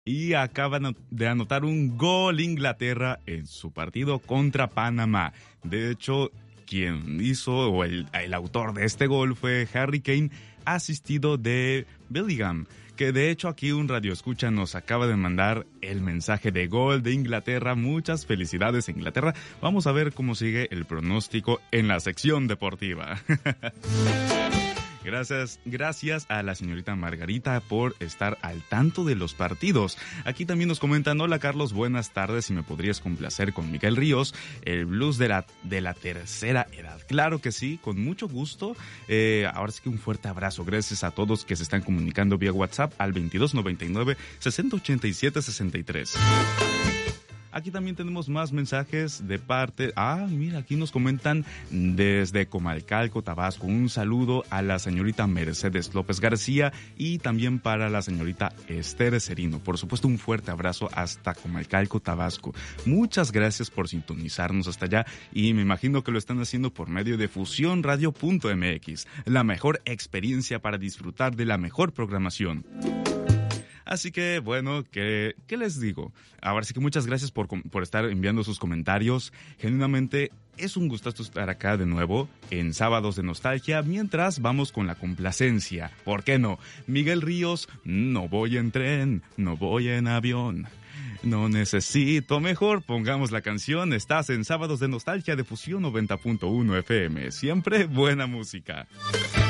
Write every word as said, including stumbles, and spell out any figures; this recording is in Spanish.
Y acaban de anotar un gol Inglaterra en su partido contra Panamá. De hecho, quien hizo o el, el autor de este gol fue Harry Kane, asistido de Bellingham, que de hecho aquí un radioescucha nos acaba de mandar el mensaje de gol de Inglaterra. Muchas felicidades, Inglaterra. Vamos a ver cómo sigue el pronóstico en la sección deportiva. Gracias, gracias a la señorita Margarita por estar al tanto de los partidos. Aquí también nos comentan: hola Carlos, buenas tardes, si me podrías complacer con Miguel Ríos, el blues de la, de la tercera edad. Claro que sí, con mucho gusto. Eh, ahora sí que un fuerte abrazo. Gracias a todos que se están comunicando vía WhatsApp al veintidós noventa y nueve, sesenta ochenta y siete sesenta y tres. Aquí también tenemos más mensajes de parte... Ah, mira, aquí nos comentan desde Comalcalco, Tabasco. Un saludo a la señorita Mercedes López García y también para la señorita Esther Serino. Por supuesto, un fuerte abrazo hasta Comalcalco, Tabasco. Muchas gracias por sintonizarnos hasta allá y me imagino que lo están haciendo por medio de fusión radio punto m x, la mejor experiencia para disfrutar de la mejor programación. Así que, bueno, ¿qué, qué les digo? Ahora sí que muchas gracias por, por estar enviando sus comentarios. Genuinamente es un gustazo estar acá de nuevo en Sábados de Nostalgia, mientras vamos con la complacencia. ¿Por qué no? Miguel Ríos, no voy en tren, no voy en avión. No necesito, mejor pongamos la canción. Estás en Sábados de Nostalgia de Fusión noventa punto uno F M. Siempre buena música.